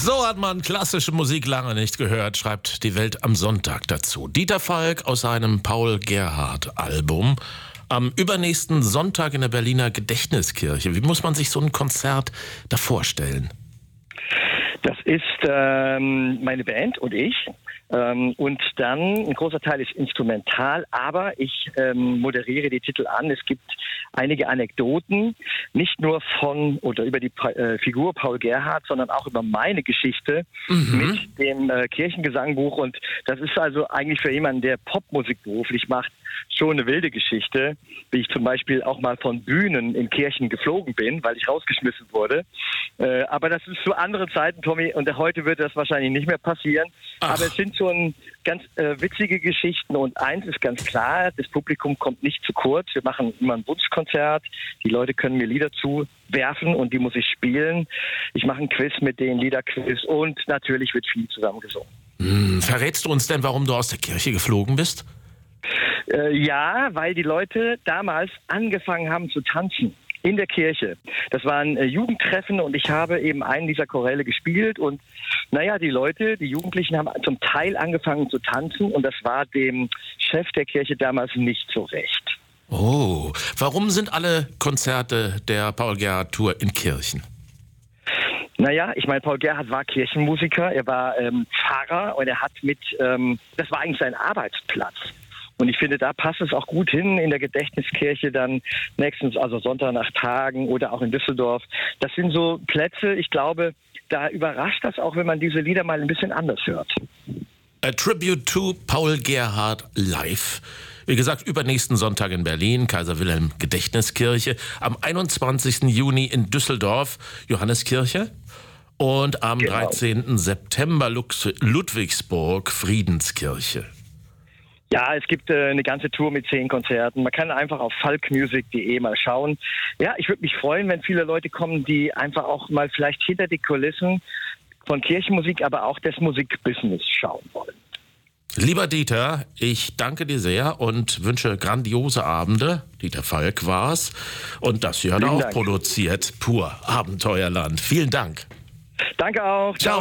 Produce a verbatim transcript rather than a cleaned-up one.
So hat man klassische Musik lange nicht gehört, schreibt die Welt am Sonntag dazu. Dieter Falk aus seinem Paul-Gerhardt-Album. Am übernächsten Sonntag in der Berliner Gedächtniskirche. Wie muss man sich so ein Konzert da vorstellen? Das ist ähm, meine Band und ich. Ähm, und dann, ein großer Teil ist instrumental, aber ich ähm, moderiere die Titel an. Es gibt einige Anekdoten, nicht nur von oder über die äh, Figur Paul Gerhardt, sondern auch über meine Geschichte mhm. mit dem äh, Kirchengesangbuch. Und das ist also eigentlich für jemanden, der Popmusik beruflich macht, schon eine wilde Geschichte, wie ich zum Beispiel auch mal von Bühnen in Kirchen geflogen bin, weil ich rausgeschmissen wurde. Äh, aber das ist zu anderen Zeiten, Tommy, und heute wird das wahrscheinlich nicht mehr passieren. Ach. Aber es sind schon ganz äh, witzige Geschichten und eins ist ganz klar, das Publikum kommt nicht zu kurz. Wir machen immer ein Wunschkonzert, die Leute können mir Lieder zuwerfen und die muss ich spielen. Ich mache einen Quiz mit denen, Liederquiz, und natürlich wird viel zusammen gesungen. Hm, verrätst du uns denn, warum du aus der Kirche geflogen bist? Äh, ja, weil die Leute damals angefangen haben zu tanzen in der Kirche. Das waren äh, Jugendtreffen und ich habe eben einen dieser Choräle gespielt und naja, die Leute, die Jugendlichen haben zum Teil angefangen zu tanzen und das war dem Chef der Kirche damals nicht so recht. Oh, warum sind alle Konzerte der Paul-Gerhardt-Tour in Kirchen? Naja, ich meine, Paul Gerhardt war Kirchenmusiker, er war ähm, Pfarrer und er hat mit, ähm, das war eigentlich sein Arbeitsplatz. Und ich finde, da passt es auch gut hin in der Gedächtniskirche dann nächstens, also Sonntag nach Tagen oder auch in Düsseldorf. Das sind so Plätze, ich glaube, da überrascht das auch, wenn man diese Lieder mal ein bisschen anders hört. A Tribute to Paul Gerhardt live. Wie gesagt, übernächsten Sonntag in Berlin, Kaiser Wilhelm Gedächtniskirche. Am einundzwanzigsten Juni in Düsseldorf, Johanneskirche. Und am genau. dreizehnten September Lux- Ludwigsburg, Friedenskirche. Ja, es gibt äh, eine ganze Tour mit zehn Konzerten. Man kann einfach auf falkmusic punkt de mal schauen. Ja, ich würde mich freuen, wenn viele Leute kommen, die einfach auch mal vielleicht hinter die Kulissen von Kirchenmusik, aber auch des Musikbusiness schauen wollen. Lieber Dieter, ich danke dir sehr und wünsche grandiose Abende. Dieter Falk war's. Und das hier hat er auch produziert. Pur Abenteuerland. Vielen Dank. Danke auch. Ciao.